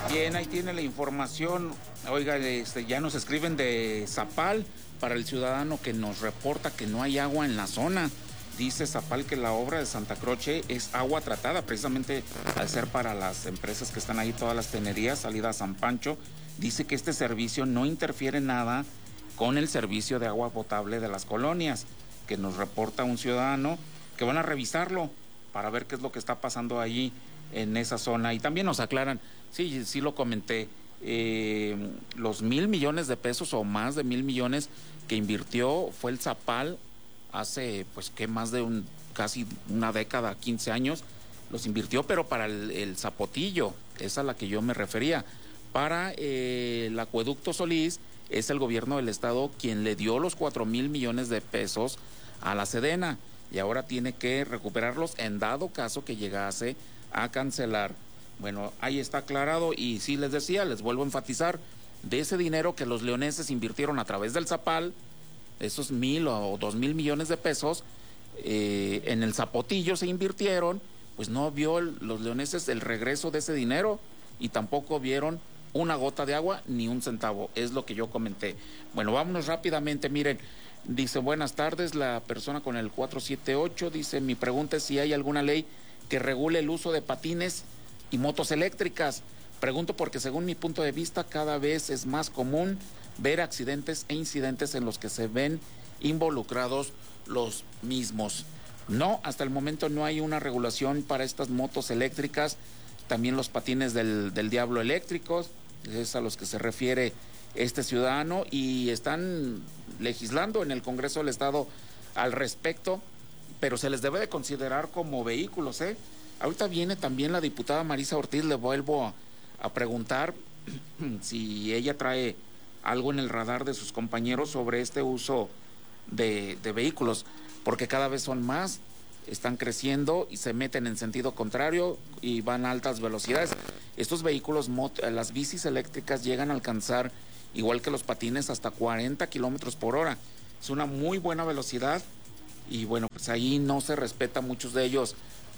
Bien, ahí tiene la información. Oiga, ya nos escriben de Zapal para el ciudadano que nos reporta que no hay agua en la zona. Dice Zapal que la obra de Santa Croce es agua tratada, precisamente al ser para las empresas que están ahí, todas las tenerías, salida a San Pancho. Dice que este servicio no interfiere nada con el servicio de agua potable de las colonias, que nos reporta un ciudadano, que van a revisarlo para ver qué es lo que está pasando allí en esa zona. Y también nos aclaran, sí lo comenté, los 1,000 millones de pesos o más de 1,000 millones que invirtió fue el Zapal hace pues que más de casi una década, 15 años, los invirtió, pero para el Zapotillo, esa es a la que yo me refería. Para el acueducto Solís, es el gobierno del estado quien le dio los 4,000 millones de pesos a la Sedena y ahora tiene que recuperarlos en dado caso que llegase a cancelar. Bueno, ahí está aclarado y sí les decía, les vuelvo a enfatizar, de ese dinero que los leoneses invirtieron a través del Zapal, esos 1,000 o 2,000 millones de pesos, en el Zapotillo se invirtieron, pues no vio los leoneses el regreso de ese dinero y tampoco vieron una gota de agua ni un centavo, es lo que yo comenté. Bueno, vámonos rápidamente, miren, dice, buenas tardes, la persona con el 478, dice, mi pregunta es si hay alguna ley que regule el uso de patines y motos eléctricas. Pregunto porque según mi punto de vista cada vez es más común ver accidentes e incidentes en los que se ven involucrados los mismos. No, hasta el momento no hay una regulación para estas motos eléctricas, también los patines del diablo eléctricos, es a los que se refiere este ciudadano, y están legislando en el Congreso del Estado al respecto, pero se les debe de considerar como vehículos, ¿eh? Ahorita viene también la diputada Marisa Ortiz, le vuelvo a preguntar si ella trae algo en el radar de sus compañeros sobre este uso de vehículos, porque cada vez son más, están creciendo y se meten en sentido contrario y van a altas velocidades. Estos vehículos, las bicis eléctricas llegan a alcanzar, igual que los patines, hasta 40 kilómetros por hora. Es una muy buena velocidad y bueno, pues ahí no se respeta muchos de ellos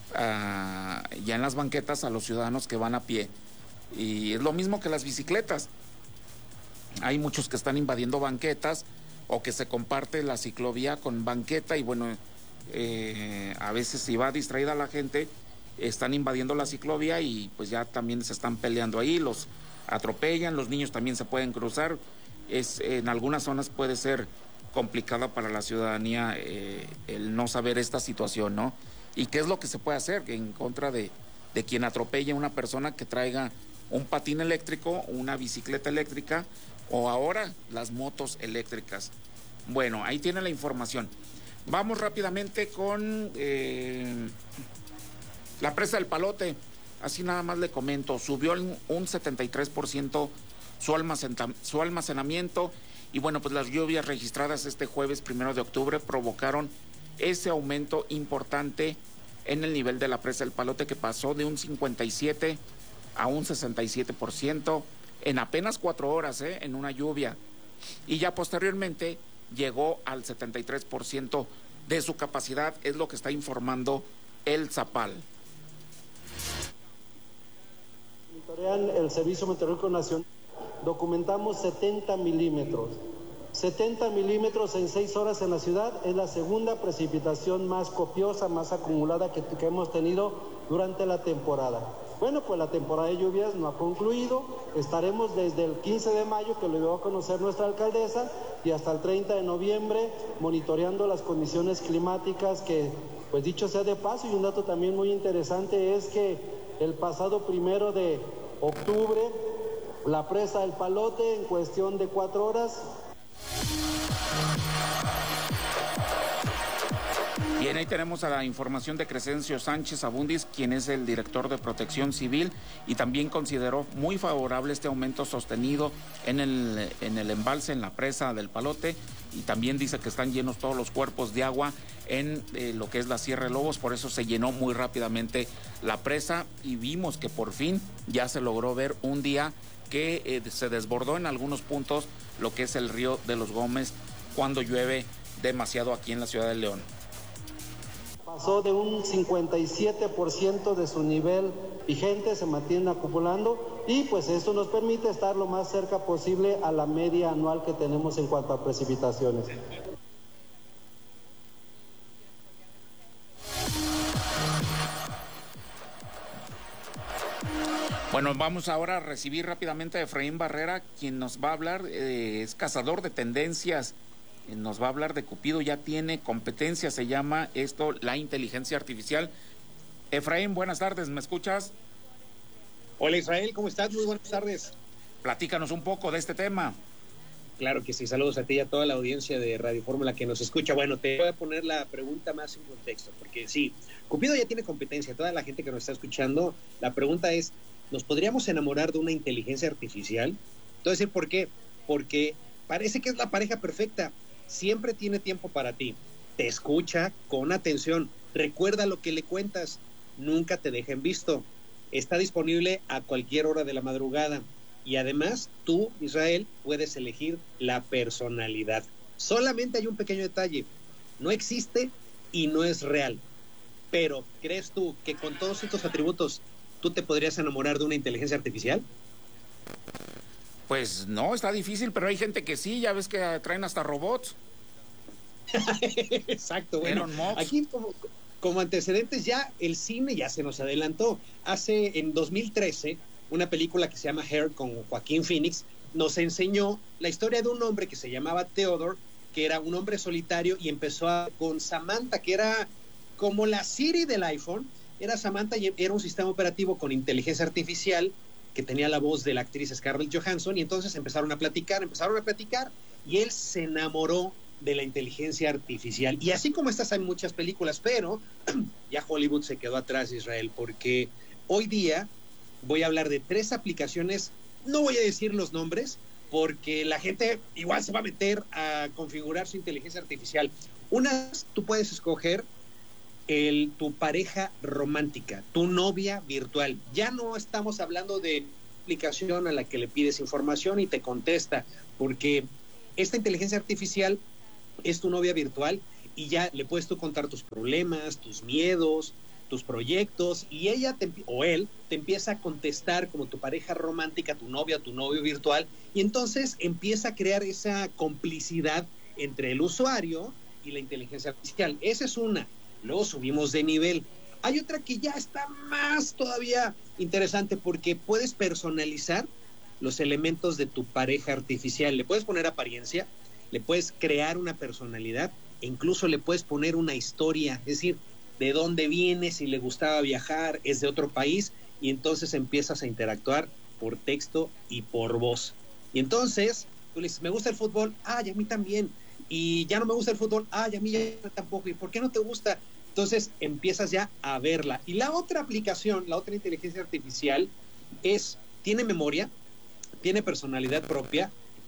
ya en las banquetas a los ciudadanos que van a pie. Y es lo mismo que las bicicletas. Hay muchos que están invadiendo banquetas o que se comparte la ciclovía con banqueta y bueno, a veces si va distraída la gente, están invadiendo la ciclovía y pues ya también se están peleando ahí, los atropellan, los niños también se pueden cruzar. En algunas zonas puede ser complicada para la ciudadanía el no saber esta situación, ¿no? ¿Y qué es lo que se puede hacer en contra de quien atropelle a una persona que traiga un patín eléctrico, una bicicleta eléctrica o ahora las motos eléctricas? Bueno, ahí tiene la información. Vamos rápidamente con la presa del Palote. Así nada más le comento, subió un 73% su almacenamiento y bueno, pues las lluvias registradas este jueves 1 de octubre provocaron ese aumento importante en el nivel de la presa del Palote, que pasó de un 57 a un 67% en apenas 4 horas, en una lluvia. Y ya posteriormente llegó al 73% de su capacidad, es lo que está informando el Zapal. Monitorean el Servicio Meteorológico Nacional, documentamos 70 milímetros. 70 milímetros en 6 horas en la ciudad es la segunda precipitación más copiosa, más acumulada que hemos tenido durante la temporada. Bueno, pues la temporada de lluvias no ha concluido, estaremos desde el 15 de mayo, que lo dio a conocer nuestra alcaldesa, y hasta el 30 de noviembre monitoreando las condiciones climáticas que, pues dicho sea de paso, y un dato también muy interesante es que el pasado 1 de octubre, la presa del Palote en cuestión de 4 horas... Bien, ahí tenemos a la información de Crescencio Sánchez Abundis, quien es el director de Protección Civil, y también consideró muy favorable este aumento sostenido en el embalse, en la presa del Palote, y también dice que están llenos todos los cuerpos de agua en lo que es la Sierra de Lobos, por eso se llenó muy rápidamente la presa y vimos que por fin ya se logró ver un día que se desbordó en algunos puntos lo que es el río de los Gómez cuando llueve demasiado aquí en la ciudad de León. Pasó de un 57% de su nivel vigente, se mantiene acumulando y pues esto nos permite estar lo más cerca posible a la media anual que tenemos en cuanto a precipitaciones. Bueno, vamos ahora a recibir rápidamente a Efraín Barrera, quien nos va a hablar, es cazador de tendencias, nos va a hablar de Cupido, ya tiene competencia, se llama esto la inteligencia artificial. Efraín, buenas tardes, ¿me escuchas? Hola Israel, ¿cómo estás? Muy buenas tardes. Platícanos un poco de este tema. Claro que sí, saludos a ti y a toda la audiencia de Radio Fórmula que nos escucha. Bueno, te voy a poner la pregunta más en contexto, porque sí, Cupido ya tiene competencia, toda la gente que nos está escuchando, la pregunta es, ¿nos podríamos enamorar de una inteligencia artificial? Entonces, ¿por qué? Porque parece que es la pareja perfecta, siempre tiene tiempo para ti, te escucha con atención, recuerda lo que le cuentas, nunca te deja en visto, está disponible a cualquier hora de la madrugada. Y además, tú, Israel, puedes elegir la personalidad. Solamente hay un pequeño detalle. No existe y no es real. Pero, ¿crees tú que con todos estos atributos tú te podrías enamorar de una inteligencia artificial? Pues no, está difícil, pero hay gente que sí. Ya ves que traen hasta robots. Exacto. Bueno, aquí como antecedentes ya el cine ya se nos adelantó. En 2013... una película que se llama Hair con Joaquín Phoenix, nos enseñó la historia de un hombre que se llamaba Theodore, que era un hombre solitario y empezó con Samantha, que era como la Siri del iPhone, era Samantha y era un sistema operativo con inteligencia artificial que tenía la voz de la actriz Scarlett Johansson y entonces empezaron a platicar y él se enamoró de la inteligencia artificial. Y así como estas hay muchas películas, pero ya Hollywood se quedó atrás, Israel, porque hoy día voy a hablar de 3 aplicaciones, no voy a decir los nombres, porque la gente igual se va a meter a configurar su inteligencia artificial. Una, tú puedes escoger tu pareja romántica, tu novia virtual. Ya no estamos hablando de aplicación a la que le pides información y te contesta, porque esta inteligencia artificial es tu novia virtual y ya le puedes tú contar tus problemas, tus miedos, tus proyectos, y ella o él te empieza a contestar como tu pareja romántica, tu novia, tu novio virtual, y entonces empieza a crear esa complicidad entre el usuario y la inteligencia artificial. Esa es una. Luego subimos de nivel. Hay otra que ya está más todavía interesante porque puedes personalizar los elementos de tu pareja artificial. Le puedes poner apariencia, le puedes crear una personalidad e incluso le puedes poner una historia, es decir, de dónde viene, si le gustaba viajar, es de otro país, y entonces empiezas a interactuar por texto y por voz. Y entonces tú le dices, me gusta el fútbol, y a mí también, y ya no me gusta el fútbol, y a mí ya tampoco, ¿y por qué no te gusta? Entonces empiezas ya a verla. Y la otra aplicación, la otra inteligencia artificial tiene memoria, tiene personalidad propia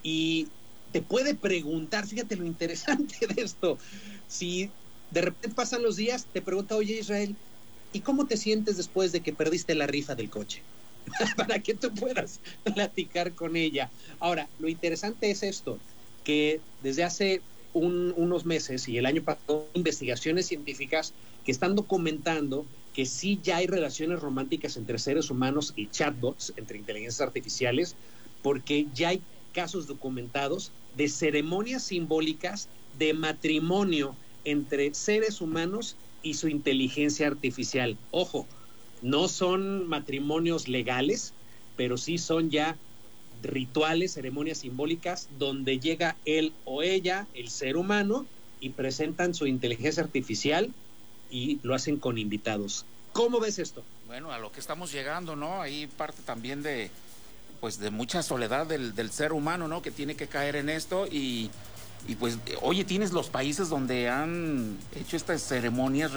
y te puede preguntar, fíjate lo interesante de esto, si de repente pasan los días, te pregunta, oye Israel, ¿y cómo te sientes después de que perdiste la rifa del coche? Para que tú puedas platicar con ella. Ahora, lo interesante es esto, que desde hace unos meses y el año pasado, investigaciones científicas que están documentando que sí ya hay relaciones románticas entre seres humanos y chatbots, entre inteligencias artificiales, porque ya hay casos documentados de ceremonias simbólicas de matrimonio entre seres humanos y su inteligencia artificial. Ojo, no son matrimonios legales, pero sí son ya rituales, ceremonias simbólicas, donde llega él o ella, el ser humano, y presentan su inteligencia artificial y lo hacen con invitados. ¿Cómo ves esto? Bueno, a lo que estamos llegando, ¿no? Ahí parte también de mucha soledad del ser humano, ¿no? Que tiene que caer en esto y pues, oye, tienes los países donde han hecho estas ceremonias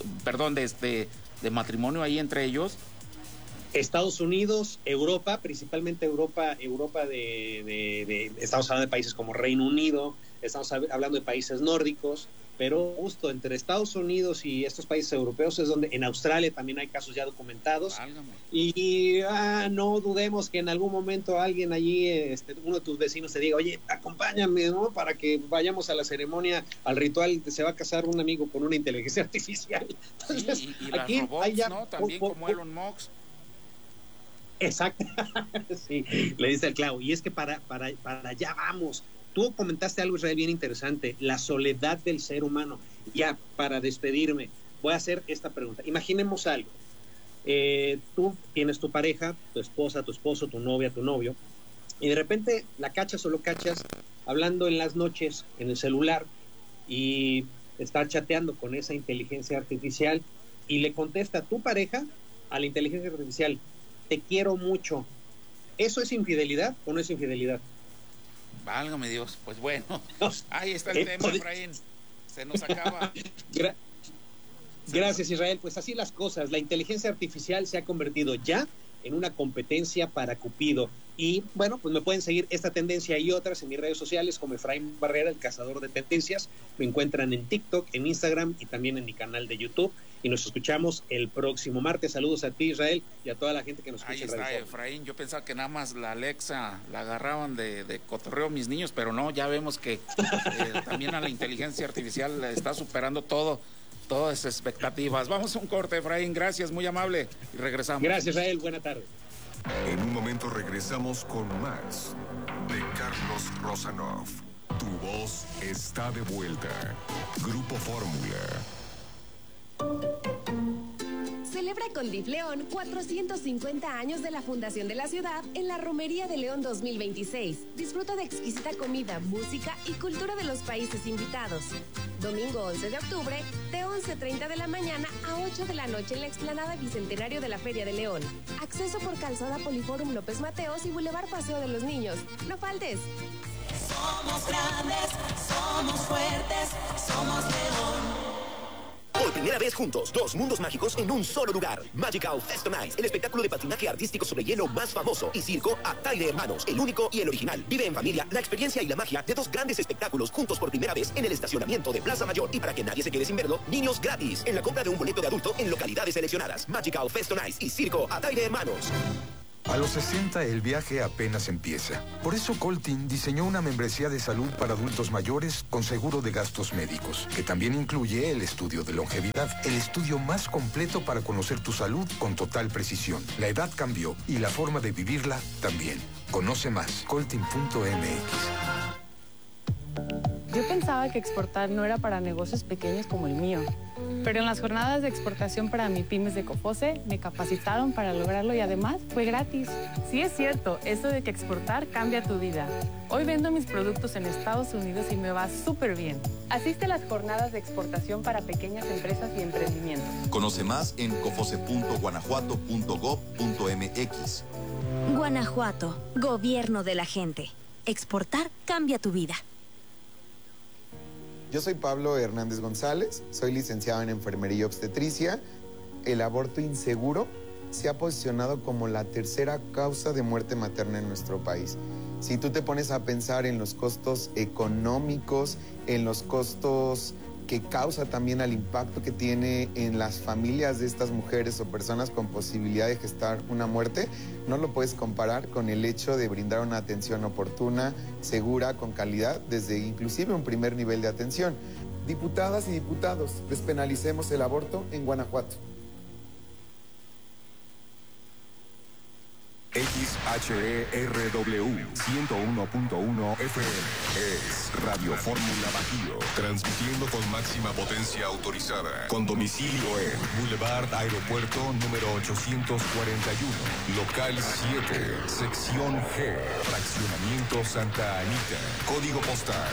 de matrimonio ahí entre ellos. Estados Unidos, Europa, principalmente Europa estamos hablando de países como Reino Unido, estamos hablando de países nórdicos, pero justo entre Estados Unidos y estos países europeos es donde, en Australia también hay casos ya documentados. Válgame. Y no dudemos que en algún momento alguien allí, uno de tus vecinos te diga, oye, acompáñame, ¿no? Para que vayamos a la ceremonia, al ritual, se va a casar un amigo con una inteligencia artificial. Entonces, Sí, y aquí las robots, hay ya, ¿no? También como Elon Musk. Exacto, sí, le dice el clavo. Y es que para allá vamos. Tú comentaste algo, Israel, bien interesante, la soledad del ser humano. Ya, para despedirme, voy a hacer esta pregunta. Imaginemos algo. Tú tienes tu pareja, tu esposa, tu esposo, tu novia, tu novio, y de repente la cachas o lo cachas hablando en las noches en el celular y está chateando con esa inteligencia artificial y le contesta a tu pareja, a la inteligencia artificial, te quiero mucho. ¿Eso es infidelidad o no es infidelidad? Válgame Dios, pues bueno, ahí está el tema, Efraín, se nos acaba. Gracias, Israel. Pues así las cosas, la inteligencia artificial se ha convertido ya en una competencia para Cupido. Y bueno, pues me pueden seguir esta tendencia y otras en mis redes sociales como Efraín Barrera, el cazador de tendencias. Me encuentran en TikTok, en Instagram y también en mi canal de YouTube. Y nos escuchamos el próximo martes. Saludos a ti, Israel, y a toda la gente que nos escucha. Ahí está, Efraín. Yo pensaba que nada más la Alexa la agarraban de cotorreo mis niños, pero no, ya vemos que también a la inteligencia artificial está superando todas esas expectativas. Vamos a un corte, Efraín. Gracias, muy amable. Y regresamos. Gracias, Israel. Buena tarde. En un momento regresamos con más de Carlos Rosanov. Tu voz está de vuelta. Grupo Fórmula. Celebra con DIF León 450 años de la fundación de la ciudad en la Romería de León 2026. Disfruta de exquisita comida, música y cultura de los países invitados. Domingo 11 de octubre, de 11:30 de la mañana a 8 de la noche en la explanada Bicentenario de la Feria de León. Acceso por Calzada Poliforum López Mateos y Boulevard Paseo de los Niños. ¡No faltes! Somos grandes, somos fuertes, somos León. Por primera vez juntos, dos mundos mágicos en un solo lugar. Magical Fest on Ice, el espectáculo de patinaje artístico sobre hielo más famoso. Y circo Ataide Hermanos, el único y el original. Vive en familia la experiencia y la magia de dos grandes espectáculos juntos por primera vez en el estacionamiento de Plaza Mayor. Y para que nadie se quede sin verlo, niños gratis en la compra de un boleto de adulto en localidades seleccionadas. Magical Fest on Ice y circo Ataide Hermanos. A los 60 el viaje apenas empieza. Por eso Coltin diseñó una membresía de salud para adultos mayores con seguro de gastos médicos, que también incluye el estudio de longevidad, el estudio más completo para conocer tu salud con total precisión. La edad cambió y la forma de vivirla también. Conoce más, coltin.mx. Yo pensaba que exportar no era para negocios pequeños como el mío, pero en las jornadas de exportación para MIPYMES de COFOCE me capacitaron para lograrlo y además fue gratis. Sí es cierto, eso de que exportar cambia tu vida. Hoy vendo mis productos en Estados Unidos y me va súper bien. Asiste a las jornadas de exportación para pequeñas empresas y emprendimientos. Conoce más en cofoce.guanajuato.gov.mx. Guanajuato, gobierno de la gente. Exportar cambia tu vida. Yo soy Pablo Hernández González, soy licenciado en Enfermería y Obstetricia. El aborto inseguro se ha posicionado como la tercera causa de muerte materna en nuestro país. Si tú te pones a pensar en los costos económicos, en los costos que causa también al impacto que tiene en las familias de estas mujeres o personas con posibilidad de gestar una muerte, no lo puedes comparar con el hecho de brindar una atención oportuna, segura, con calidad, desde inclusive un primer nivel de atención. Diputadas y diputados, despenalicemos el aborto en Guanajuato. XHERW 101.1 FM es Radio Fórmula Bajío, transmitiendo con máxima potencia autorizada, con domicilio en Boulevard Aeropuerto número 841, local 7, sección G, fraccionamiento Santa Anita, código postal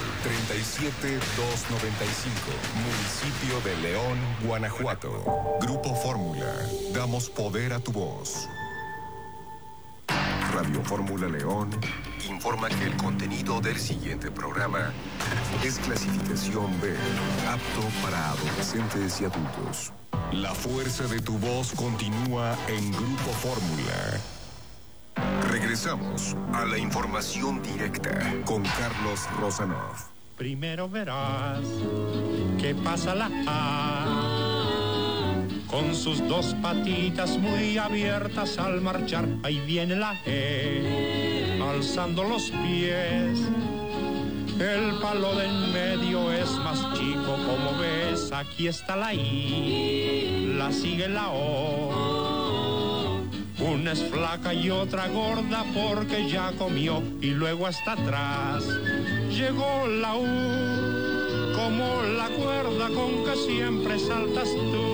37295, municipio de León, Guanajuato. Grupo Fórmula, damos poder a tu voz. Radio Fórmula León informa que el contenido del siguiente programa es clasificación B, apto para adolescentes y adultos. La fuerza de tu voz continúa en Grupo Fórmula. Regresamos a la información directa con Carlos Rosanov. Primero verás que pasa la A, con sus dos patitas muy abiertas al marchar. Ahí viene la E, alzando los pies. El palo de en medio es más chico, como ves. Aquí está la I, la sigue la O. Una es flaca y otra gorda porque ya comió. Y luego hasta atrás llegó la U, como la cuerda con que siempre saltas tú.